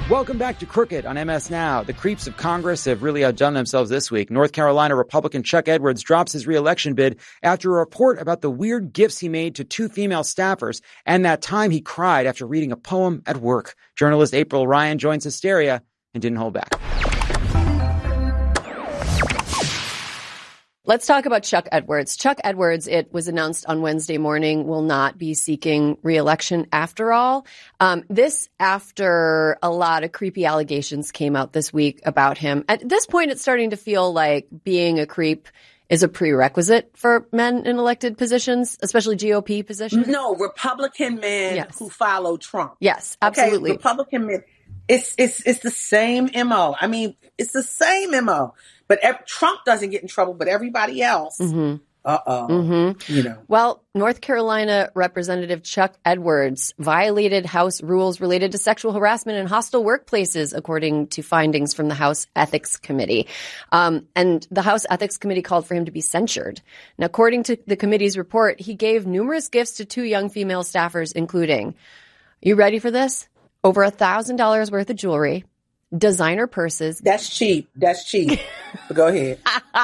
Welcome back to Crooked on MS Now. The creeps of Congress have really outdone themselves this week. North Carolina Republican Chuck Edwards drops his re-election bid after a report about the weird gifts he made to 2 female staffers and that time he cried after reading a poem at work. Journalist April Ryan joins Hysteria and didn't hold back. Let's talk about Chuck Edwards. Chuck Edwards, it was announced on Wednesday morning, will not be seeking re-election after all. This after a lot of creepy allegations came out this week about him. At this point, it's starting to feel like being a creep is a prerequisite for men in elected positions, especially GOP positions. No, Republican men who follow Trump. Yes, absolutely. Okay, Republican men. It's the same MO. I mean, it's the same MO. But Trump doesn't get in trouble, but everybody else, you know. Well, North Carolina Representative Chuck Edwards violated House rules related to sexual harassment in hostile workplaces, according to findings from the House Ethics Committee. And the House Ethics Committee called for him to be censured. Now, according to the committee's report, he gave numerous gifts to 2 young female staffers, including, you ready for this? Over $1,000 worth of jewelry. Designer purses. That's cheap. But go ahead.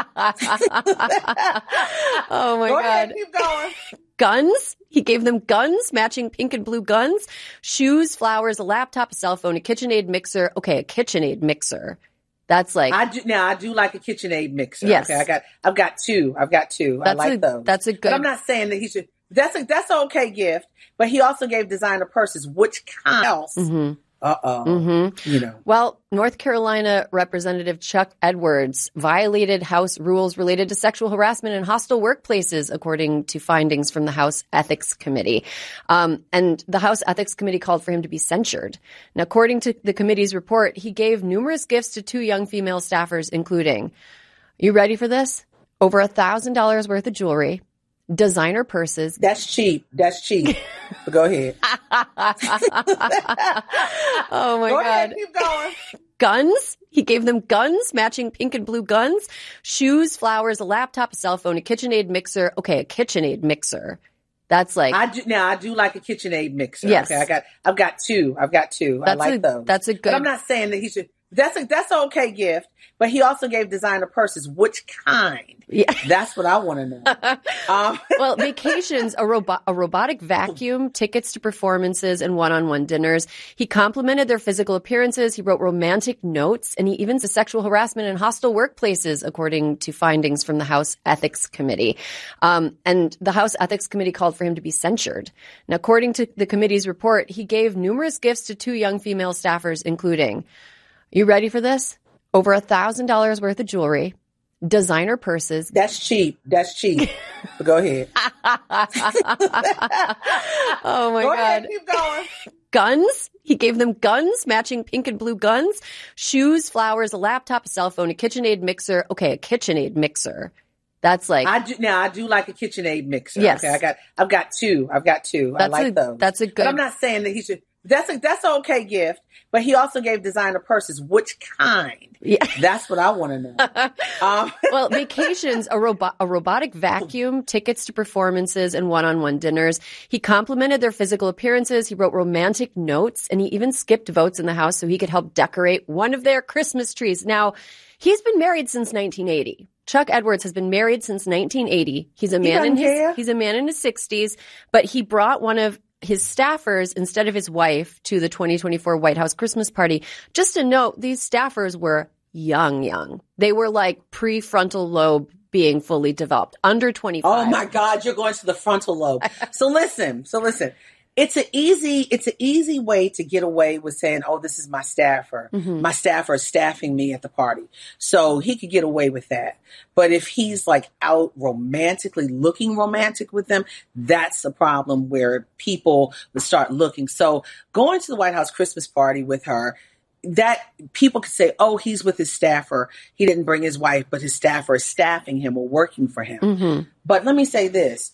Oh my God. Ahead, keep going. Guns. He gave them guns, matching pink and blue guns, shoes, flowers, a laptop, a cell phone, a KitchenAid mixer. Okay, a KitchenAid mixer. That's like I do like a KitchenAid mixer. Yes. Okay, I've got two. I like those. That's a good. But I'm not saying that he should. That's an okay gift. But he also gave designer purses. Which kind else? You know. Well, North Carolina Representative Chuck Edwards violated House rules related to sexual harassment in hostile workplaces, according to findings from the House Ethics Committee. And the House Ethics Committee called for him to be censured. Now, according to the committee's report, he gave numerous gifts to 2 young female staffers, including, you ready for this? Over $1,000 worth of jewelry. Designer purses. That's cheap. But go ahead. Oh my God. Ahead, keep going. Guns. He gave them guns, matching pink and blue guns, shoes, flowers, a laptop, a cell phone, a KitchenAid mixer. Okay, a KitchenAid mixer. That's like I do like a KitchenAid mixer. Yes. Okay, I've got two. I like those. That's a good. But I'm not saying that he should. That's an okay gift. But he also gave designer purses. Which kind? Yeah. That's what I want to know. Well, vacations, a robotic vacuum, tickets to performances, and one-on-one dinners. He complimented their physical appearances. He wrote romantic notes, and he even said sexual harassment in hostile workplaces, according to findings from the House Ethics Committee. And the House Ethics Committee called for him to be censured. Now, according to the committee's report, he gave numerous gifts to 2 young female staffers, including, you ready for this? Over $1,000 worth of jewelry, designer purses. That's cheap. But go ahead. Oh my God. God. Keep going. Guns. He gave them guns, matching pink and blue guns, shoes, flowers, a laptop, a cell phone, a KitchenAid mixer. Okay, a KitchenAid mixer. That's like I do like a KitchenAid mixer. Yes. Okay, I've got two. I like those. That's a good. But I'm not saying that he should. That's an okay gift. But he also gave designer purses. Which kind? Yeah. That's what I want to know. Well, vacations, a robotic vacuum, tickets to performances, and one-on-one dinners. He complimented their physical appearances. He wrote romantic notes, and he even skipped votes in the House so he could help decorate one of their Christmas trees. Now, he's been married since 1980. Chuck Edwards has been married since 1980. He's a man in his 60s, but he brought one of his staffers instead of his wife to the 2024 White House Christmas party. Just a note, these staffers were young. They were like prefrontal lobe being fully developed, under 25. Oh my God, you're going to the frontal lobe. So listen. It's an easy way to get away with saying, oh, this is my staffer. Mm-hmm. My staffer is staffing me at the party. So he could get away with that. But if he's like out looking romantic with them, that's a problem where people would start looking. So going to the White House Christmas party with her, that people could say, oh, he's with his staffer. He didn't bring his wife, but his staffer is staffing him or working for him. Mm-hmm. But let me say this.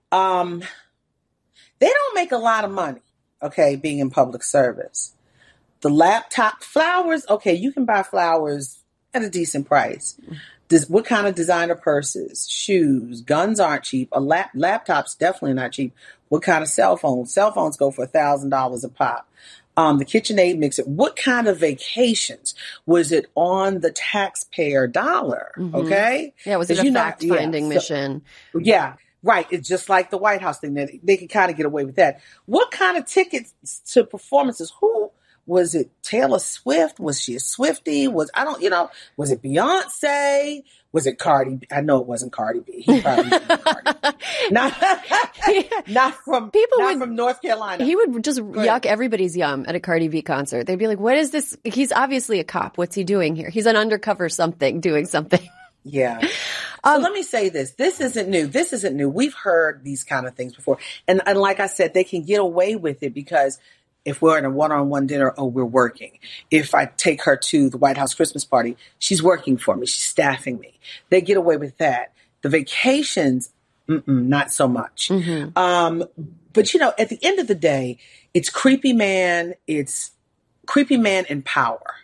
They don't make a lot of money, okay, being in public service. The laptop, flowers, okay, you can buy flowers at a decent price. What kind of designer purses, shoes, guns aren't cheap. Laptop's definitely not cheap. What kind of cell phones? Cell phones go for $1,000 a pop. the KitchenAid mixer. What kind of vacations? Was it on the taxpayer dollar? Okay. Yeah, was it a fact-finding mission? Yeah. Right. It's just like the White House thing that they can kind of get away with that. What kind of tickets to performances? Who was it? Taylor Swift? Was she a Swiftie? Was it Beyonce? Was it Cardi B? I know it wasn't Cardi B. He probably wasn't Cardi B. Not from North Carolina. He would just yuck everybody's yum at a Cardi B concert. They'd be like, what is this? He's obviously a cop. What's he doing here? He's an undercover something, doing something. Yeah. So let me say this. This isn't new. We've heard these kind of things before. And like I said, they can get away with it because if we're in a one-on-one dinner, we're working. If I take her to the White House Christmas party, she's working for me. She's staffing me. They get away with that. The vacations, not so much. But, at the end of the day, it's creepy man. It's creepy man in power.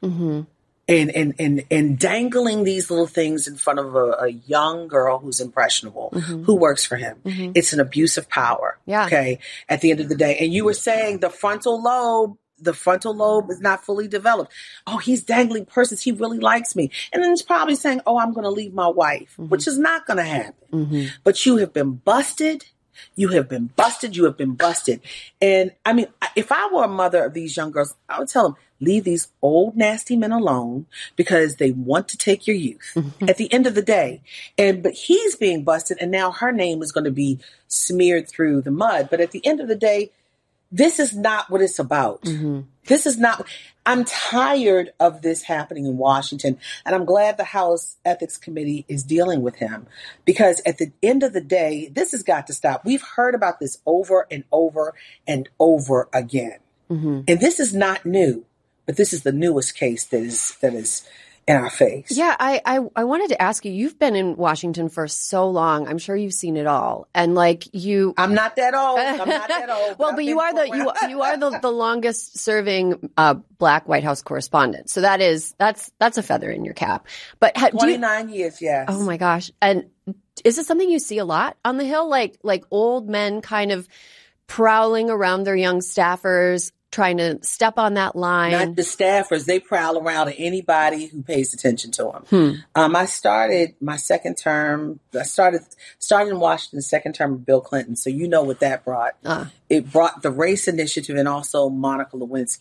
And dangling these little things in front of a young girl who's impressionable, who works for him. It's an abuse of power. Yeah. Okay. At the end of the day. And you were saying the frontal lobe is not fully developed. Oh, he's dangling persons. He really likes me. And then he's probably saying, I'm going to leave my wife, which is not going to happen. But you have been busted. You have been busted. You have been busted. And I mean, if I were a mother of these young girls, I would tell them, leave these old nasty men alone because they want to take your youth at the end of the day. But he's being busted and now her name is going to be smeared through the mud. But at the end of the day, this is not what it's about. This is not, I'm tired of this happening in Washington. And I'm glad the House Ethics Committee is dealing with him because at the end of the day, this has got to stop. We've heard about this over and over and over again. And this is not new. But this is the newest case that is in our face. Yeah, I wanted to ask you, you've been in Washington for so long. I'm sure you've seen it all. And I'm not that old. Well, but you are the longest serving Black White House correspondent. So that's a feather in your cap. But 29 years, yes. Oh my gosh. And is this something you see a lot on the Hill? Like old men kind of prowling around their young staffers, trying to step on that line. Not the staffers. They prowl around at anybody who pays attention to them. I started my second term. I started in Washington, the second term of Bill Clinton. So you know what that brought. It brought the race initiative and also Monica Lewinsky.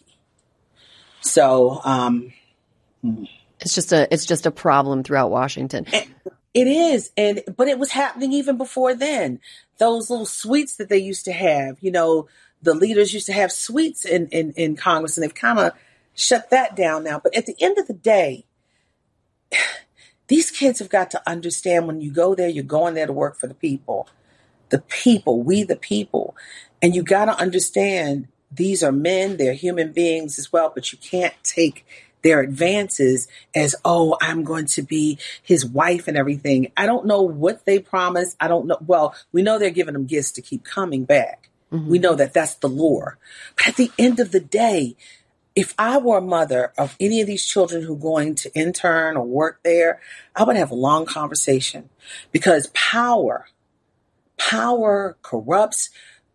So it's just a problem throughout Washington. It is. But it was happening even before then. Those little suites that they used to have, the leaders used to have suites in Congress, and they've kind of shut that down now. But at the end of the day, these kids have got to understand when you go there, you're going there to work for the people, we the people. And you got to understand these are men, they're human beings as well, but you can't take their advances as, I'm going to be his wife and everything. I don't know what they promise. I don't know. Well, we know they're giving them gifts to keep coming back. We know that that's the lure. But at the end of the day, if I were a mother of any of these children who are going to intern or work there, I would have a long conversation because power corrupts.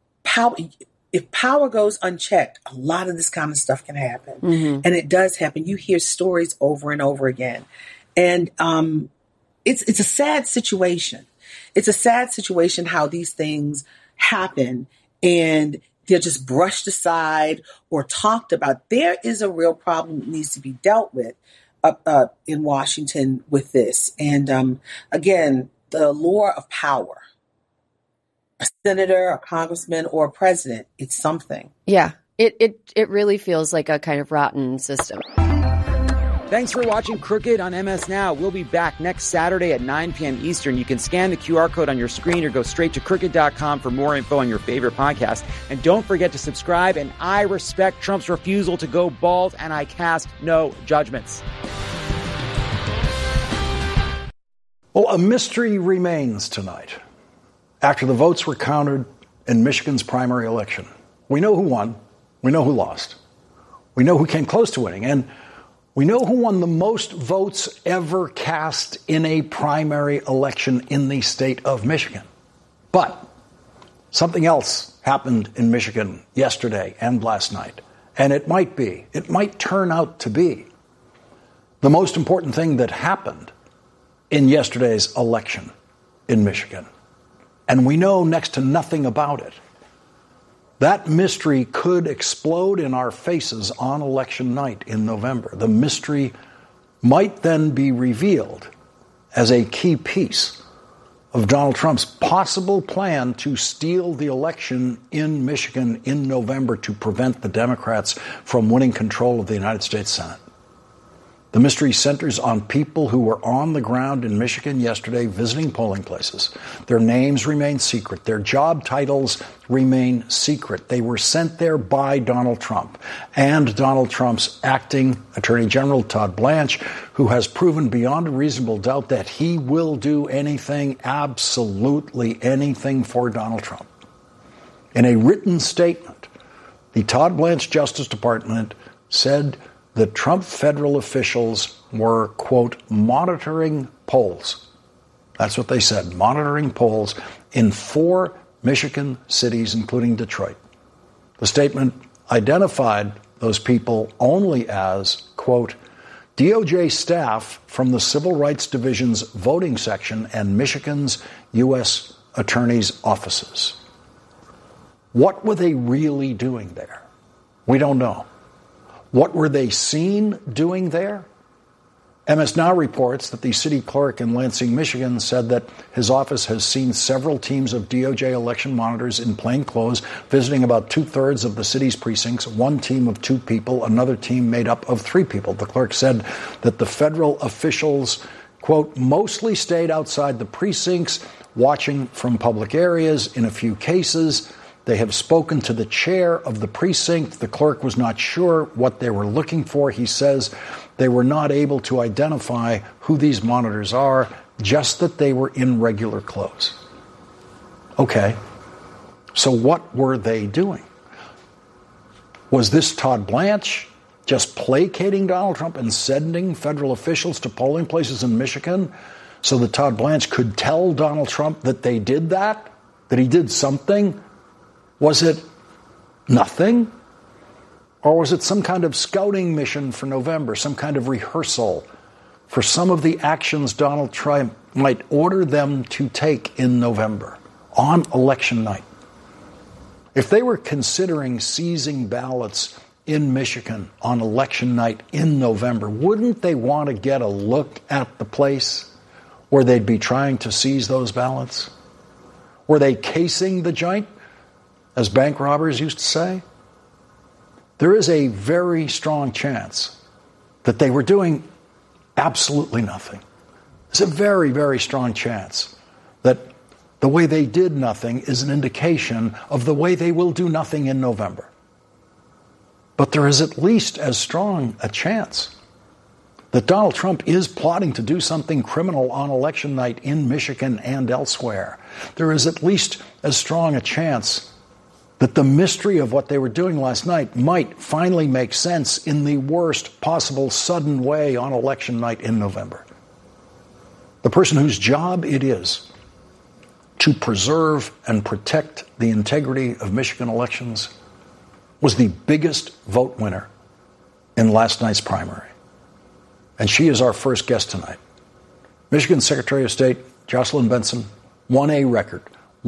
If power goes unchecked, a lot of this kind of stuff can happen. And it does happen. You hear stories over and over again. And it's a sad situation. It's a sad situation how these things happen and they're just brushed aside or talked about. There is a real problem that needs to be dealt with in Washington with this. And again, the lure of power. A senator, a congressman, or a president, it's something. Yeah, it really feels like a kind of rotten system. Thanks for watching Crooked on MS Now. We'll be back next Saturday at 9 p.m. Eastern. You can scan the QR code on your screen or go straight to crooked.com for more info on your favorite podcast. And don't forget to subscribe. And I respect Trump's refusal to go bald, and I cast no judgments. Well, a mystery remains tonight. After the votes were counted in Michigan's primary election, we know who won, we know who lost, we know who came close to winning, and we know who won the most votes ever cast in a primary election in the state of Michigan. But something else happened in Michigan yesterday and last night, And it might turn out to be the most important thing that happened in yesterday's election in Michigan. And we know next to nothing about it. That mystery could explode in our faces on election night in November. The mystery might then be revealed as a key piece of Donald Trump's possible plan to steal the election in Michigan in November to prevent the Democrats from winning control of the United States Senate. The mystery centers on people who were on the ground in Michigan yesterday visiting polling places. Their names remain secret. Their job titles remain secret. They were sent there by Donald Trump and Donald Trump's acting Attorney General, Todd Blanche, who has proven beyond a reasonable doubt that he will do anything, absolutely anything for Donald Trump. In a written statement, the Todd Blanche Justice Department said that Trump federal officials were, quote, monitoring polls. That's what they said, monitoring polls in 4 Michigan cities, including Detroit. The statement identified those people only as, quote, DOJ staff from the Civil Rights Division's voting section and Michigan's U.S. attorney's offices. What were they really doing there? We don't know. What were they seen doing there? MS Now reports that the city clerk in Lansing, Michigan, said that his office has seen several teams of DOJ election monitors in plain clothes visiting about 2/3 of the city's precincts, one team of 2 people, another team made up of 3 people. The clerk said that the federal officials, quote, mostly stayed outside the precincts, watching from public areas. In a few cases, they have spoken to the chair of the precinct. The clerk was not sure what they were looking for. He says they were not able to identify who these monitors are, just that they were in regular clothes. Okay, so what were they doing? Was this Todd Blanche just placating Donald Trump and sending federal officials to polling places in Michigan so that Todd Blanche could tell Donald Trump that they did that he did something? Was it nothing? Or was it some kind of scouting mission for November, some kind of rehearsal for some of the actions Donald Trump might order them to take in November on election night? If they were considering seizing ballots in Michigan on election night in November, wouldn't they want to get a look at the place where they'd be trying to seize those ballots? Were they casing the joint, as bank robbers used to say? There is a very strong chance that they were doing absolutely nothing. There's a very, very strong chance that the way they did nothing is an indication of the way they will do nothing in November. But there is at least as strong a chance that Donald Trump is plotting to do something criminal on election night in Michigan and elsewhere. There is at least as strong a chance that the mystery of what they were doing last night might finally make sense in the worst possible sudden way on election night in November. The person whose job it is to preserve and protect the integrity of Michigan elections was the biggest vote winner in last night's primary. And she is our first guest tonight. Michigan Secretary of State Jocelyn Benson won a record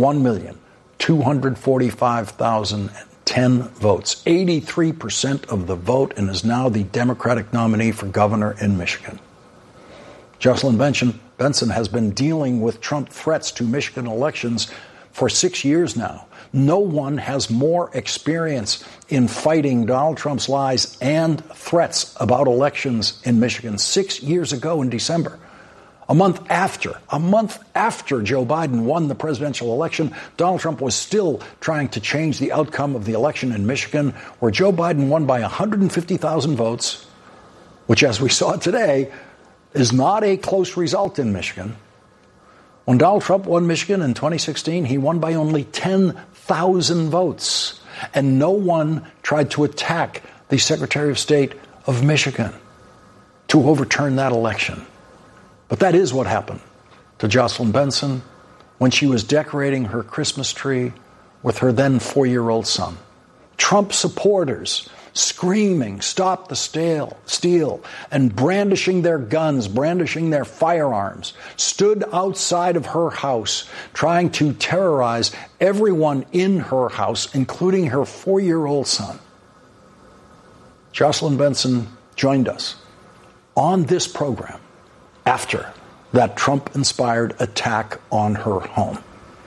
1,245,010 votes, 83% of the vote, and is now the Democratic nominee for governor in Michigan. Jocelyn Benson has been dealing with Trump threats to Michigan elections for 6 years now. No one has more experience in fighting Donald Trump's lies and threats about elections in Michigan. 6 years ago in December, a month after Joe Biden won the presidential election, Donald Trump was still trying to change the outcome of the election in Michigan, where Joe Biden won by 150,000 votes, which, as we saw today, is not a close result in Michigan. When Donald Trump won Michigan in 2016, he won by only 10,000 votes. And no one tried to attack the Secretary of State of Michigan to overturn that election. But that is what happened to Jocelyn Benson when she was decorating her Christmas tree with her then 4-year-old son. Trump supporters screaming, "Stop the steal," and brandishing their guns, brandishing their firearms, stood outside of her house trying to terrorize everyone in her house, including her 4-year-old son. Jocelyn Benson joined us on this program after that Trump-inspired attack on her home.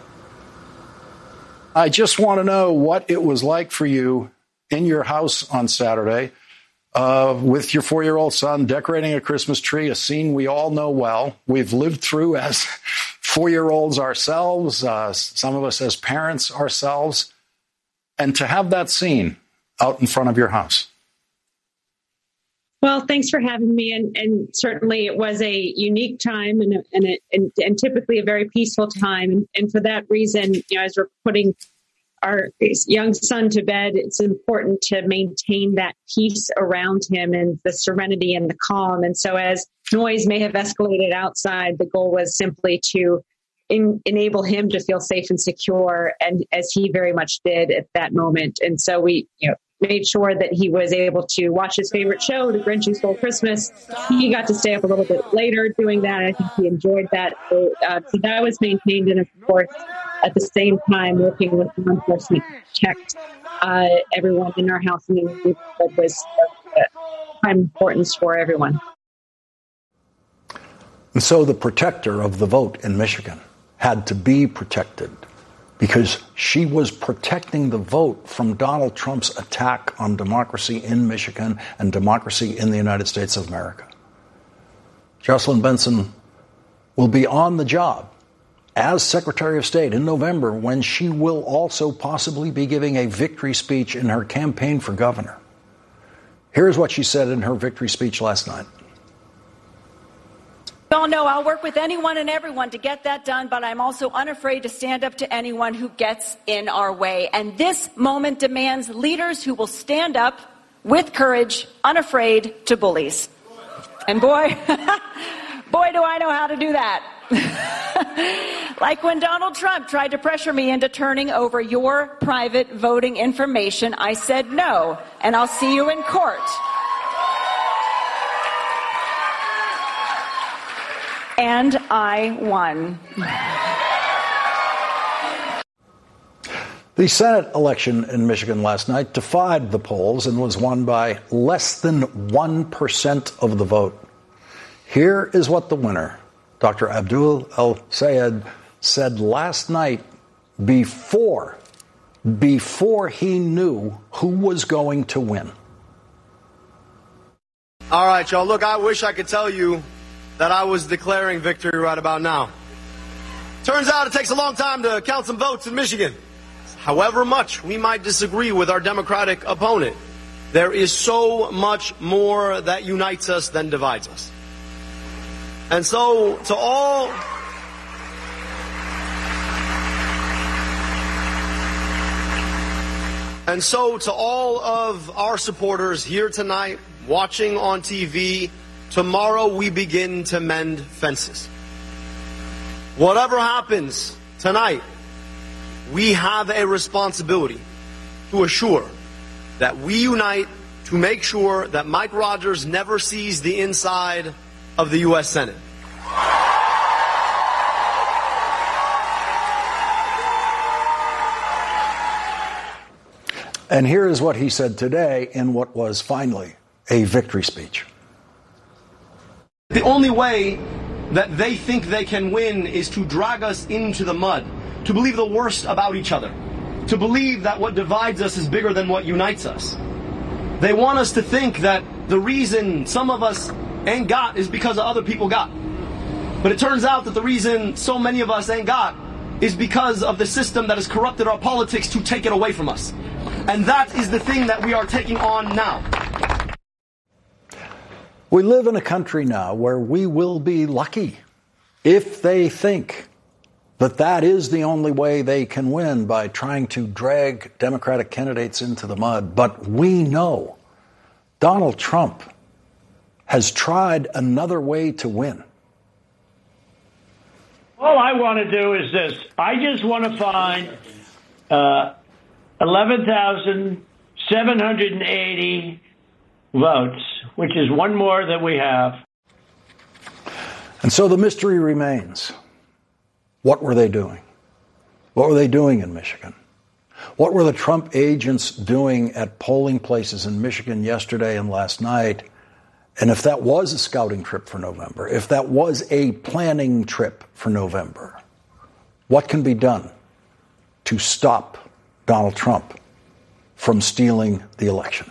I just want to know what it was like for you in your house on Saturday with your 4-year-old son decorating a Christmas tree, a scene we all know well. We've lived through as 4-year-olds ourselves, some of us as parents ourselves, and to have that scene out in front of your house. Well, thanks for having me. And certainly it was a unique time and typically a very peaceful time. And for that reason, as we're putting our young son to bed, it's important to maintain that peace around him and the serenity and the calm. And so as noise may have escalated outside, the goal was simply to enable him to feel safe and secure, and as he very much did at that moment. And so we, made sure that he was able to watch his favorite show, The Grinch Who Stole Christmas. He got to stay up a little bit later doing that. I think he enjoyed that. So that was maintained. And of course, at the same time, working with law enforcement to protect everyone in our house. And that was prime importance for everyone. And so the protector of the vote in Michigan had to be protected, because she was protecting the vote from Donald Trump's attack on democracy in Michigan and democracy in the United States of America. Jocelyn Benson will be on the job as Secretary of State in November, when she will also possibly be giving a victory speech in her campaign for governor. Here's what she said in her victory speech last night. You all know I'll work with anyone and everyone to get that done, but I'm also unafraid to stand up to anyone who gets in our way. And this moment demands leaders who will stand up with courage, unafraid to bullies. And boy, boy, do I know how to do that. Like when Donald Trump tried to pressure me into turning over your private voting information, I said no, and I'll see you in court. And I won. The Senate election in Michigan last night defied the polls and was won by less than 1% of the vote. Here is what the winner, Dr. Abdul El-Sayed, said last night before he knew who was going to win. All right, y'all. Look, I wish I could tell you that I was declaring victory right about now. Turns out it takes a long time to count some votes in Michigan. However much we might disagree with our Democratic opponent, there is so much more that unites us than divides us. And so to all of our supporters here tonight, watching on TV, tomorrow we begin to mend fences. Whatever happens tonight, we have a responsibility to assure that we unite to make sure that Mike Rogers never sees the inside of the U.S. Senate. And here is what he said today in what was finally a victory speech. The only way that they think they can win is to drag us into the mud, to believe the worst about each other, to believe that what divides us is bigger than what unites us. They want us to think that the reason some of us ain't got is because other people got. But it turns out that the reason so many of us ain't got is because of the system that has corrupted our politics to take it away from us. And that is the thing that we are taking on now. We live in a country now where we will be lucky if they think that that is the only way they can win, by trying to drag Democratic candidates into the mud. But we know Donald Trump has tried another way to win. All I want to do is this. I just want to find 11,000 780 votes, which is one more than we have. And so the mystery remains. What were they doing? What were they doing in Michigan? What were the Trump agents doing at polling places in Michigan yesterday and last night? And if that was a scouting trip for November, if that was a planning trip for November, what can be done to stop Donald Trump from stealing the election?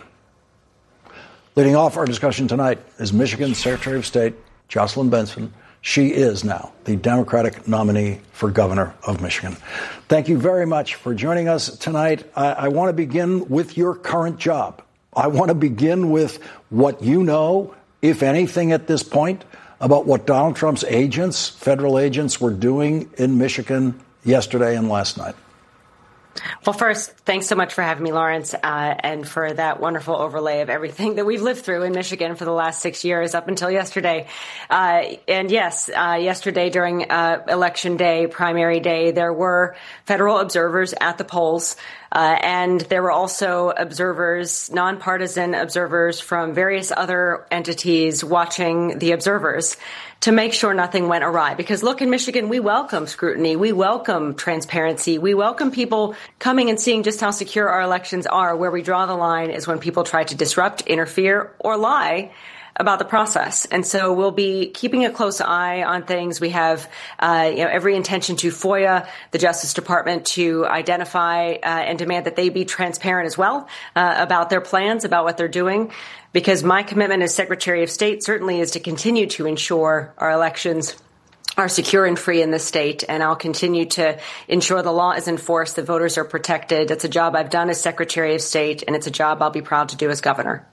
Leading off our discussion tonight is Michigan's Secretary of State, Jocelyn Benson. She is now the Democratic nominee for governor of Michigan. Thank you very much for joining us tonight. I want to begin with your current job. I want to begin with what you know, if anything at this point, about what Donald Trump's agents, federal agents, were doing in Michigan yesterday and last night. Well, first, thanks so much for having me, Lawrence, and for that wonderful overlay of everything that we've lived through in Michigan for the last 6 years up until yesterday. And yes, yesterday during Election Day, primary day, there were federal observers at the polls. And there were also observers, nonpartisan observers from various other entities watching the observers to make sure nothing went awry. Because look, in Michigan, we welcome scrutiny. We welcome transparency. We welcome people coming and seeing just how secure our elections are. Where we draw the line is when people try to disrupt, interfere, or lie about the process. And so we'll be keeping a close eye on things. We have every intention to FOIA the Justice Department to identify and demand that they be transparent as well about their plans, about what they're doing. Because my commitment as Secretary of State certainly is to continue to ensure our elections are secure and free in this state, and I'll continue to ensure the law is enforced, that voters are protected. It's a job I've done as Secretary of State, and it's a job I'll be proud to do as governor.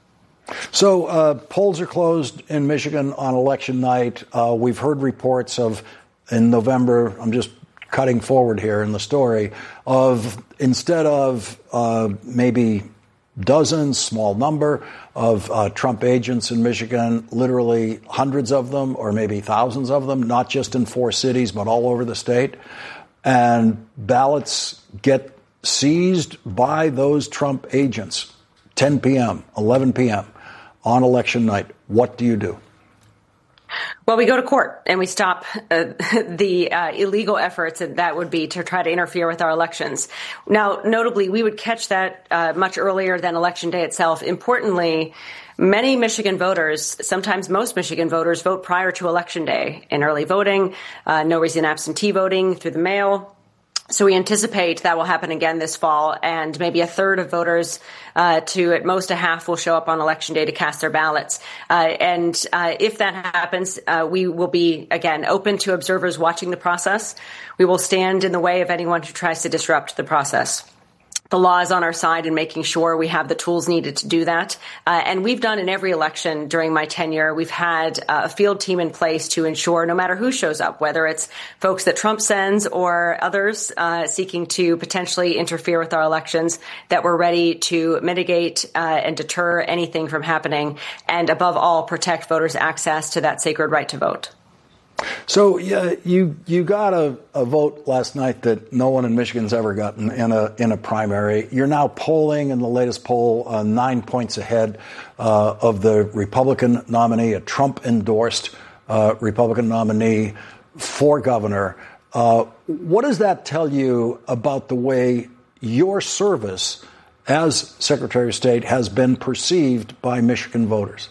So polls are closed in Michigan on election night. We've heard reports of, in November, I'm just cutting forward here in the story, of instead of maybe dozens, small number of Trump agents in Michigan, literally hundreds of them or maybe thousands of them, not just in 4 cities, but all over the state. And ballots get seized by those Trump agents, 10 p.m., 11 p.m. on election night. What do you do? Well, we go to court and we stop the illegal efforts that would be to try to interfere with our elections. Now, notably, we would catch that much earlier than Election Day itself. Importantly, many Michigan voters, sometimes most Michigan voters, vote prior to Election Day in early voting, no reason absentee voting through the mail. So we anticipate that will happen again this fall, and maybe a third of voters to at most a half will show up on Election Day to cast their ballots. And if that happens, we will be, again, open to observers watching the process. We will stand in the way of anyone who tries to disrupt the process. The law is on our side in making sure we have the tools needed to do that. And we've done in every election during my tenure, we've had a field team in place to ensure no matter who shows up, whether it's folks that Trump sends or others seeking to potentially interfere with our elections, that we're ready to mitigate and deter anything from happening. And above all, protect voters' access to that sacred right to vote. So you got a vote last night that no one in Michigan's ever gotten in a primary. You're now polling in the latest poll 9 points ahead of the Republican nominee, a Trump-endorsed Republican nominee for governor. What does that tell you about the way your service as Secretary of State has been perceived by Michigan voters?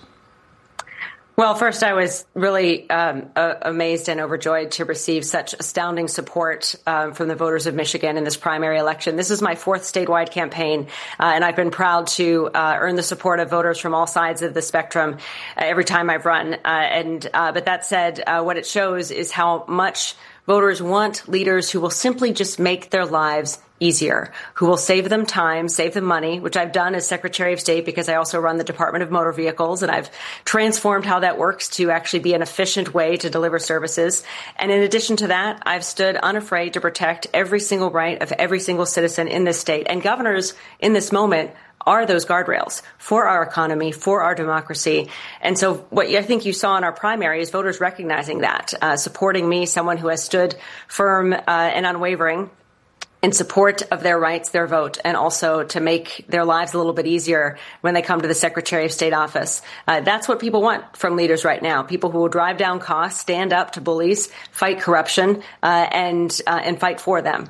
Well, first, I was really amazed and overjoyed to receive such astounding support from the voters of Michigan in this primary election. This is my 4th statewide campaign, and I've been proud to earn the support of voters from all sides of the spectrum every time I've run. But that said, what it shows is how much voters want leaders who will simply just make their lives easier, who will save them time, save them money, which I've done as Secretary of State because I also run the Department of Motor Vehicles, and I've transformed how that works to actually be an efficient way to deliver services. And in addition to that, I've stood unafraid to protect every single right of every single citizen in this state. And governors in this moment are those guardrails for our economy, for our democracy. And so what I think you saw in our primary is voters recognizing that, supporting me, someone who has stood firm and unwavering in support of their rights, their vote, and also to make their lives a little bit easier when they come to the Secretary of State office. That's what people want from leaders right now. People who will drive down costs, stand up to bullies, fight corruption, and fight for them.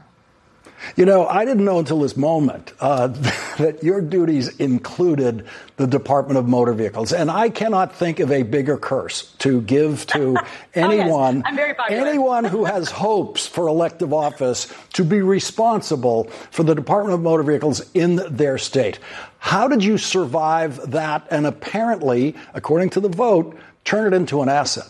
You know, I didn't know until this moment that your duties included the Department of Motor Vehicles. And I cannot think of a bigger curse to give to anyone, I'm very popular. anyone who has hopes for elective office to be responsible for the Department of Motor Vehicles in their state. How did you survive that and apparently, according to the vote, turn it into an asset?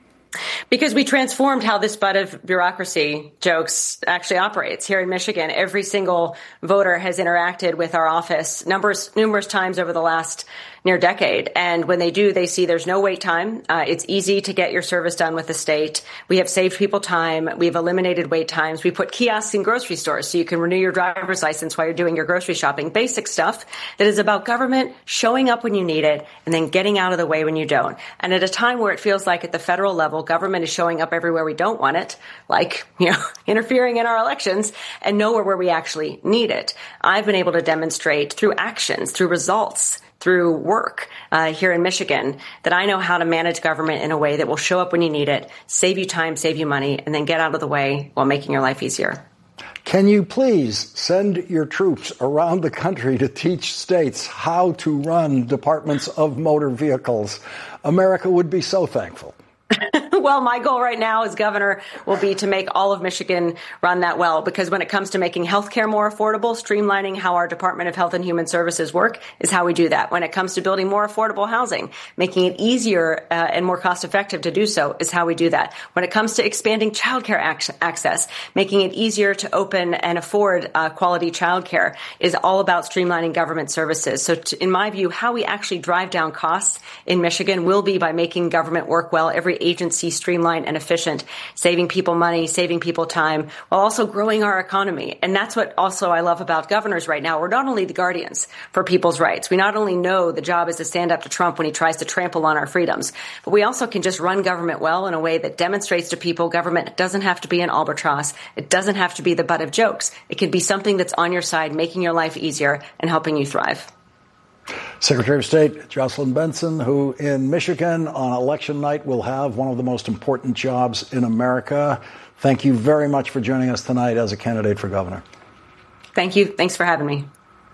Because we transformed how this butt of bureaucracy jokes actually operates here in Michigan. Every single voter has interacted with our office numerous times over the last near decade. And when they do, they see there's no wait time. It's easy to get your service done with the state. We have saved people time. We've eliminated wait times. We put kiosks in grocery stores so you can renew your driver's license while you're doing your grocery shopping. Basic stuff that is about government showing up when you need it and then getting out of the way when you don't. And at a time where it feels like at the federal level, government is showing up everywhere we don't want it, like, interfering in our elections, and nowhere where we actually need it. I've been able to demonstrate through actions, through results, through work here in Michigan, that I know how to manage government in a way that will show up when you need it, save you time, save you money, and then get out of the way while making your life easier. Can you please send your troops around the country to teach states how to run departments of motor vehicles? America would be so thankful. Well, my goal right now as governor will be to make all of Michigan run that well, because when it comes to making healthcare more affordable, streamlining how our Department of Health and Human Services work is how we do that. When it comes to building more affordable housing, making it easier and more cost effective to do so is how we do that. When it comes to expanding childcare access, making it easier to open and afford quality childcare is all about streamlining government services. So in my view, how we actually drive down costs in Michigan will be by making government work well, every agency streamlined and efficient, saving people money, saving people time, while also growing our economy. And that's what also I love about governors right now. We're not only the guardians for people's rights. We not only know the job is to stand up to Trump when he tries to trample on our freedoms, but we also can just run government well in a way that demonstrates to people government doesn't have to be an albatross. It doesn't have to be the butt of jokes. It can be something that's on your side, making your life easier and helping you thrive. Secretary of State Jocelyn Benson, who in Michigan on election night will have one of the most important jobs in America. Thank you very much for joining us tonight as a candidate for governor. Thank you. Thanks for having me.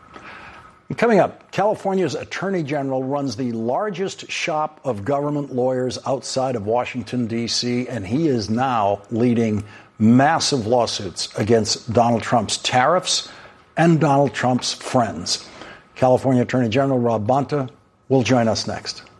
Coming up, California's Attorney General runs the largest shop of government lawyers outside of Washington, D.C., and he is now leading massive lawsuits against Donald Trump's tariffs and Donald Trump's friends. California Attorney General Rob Bonta will join us next.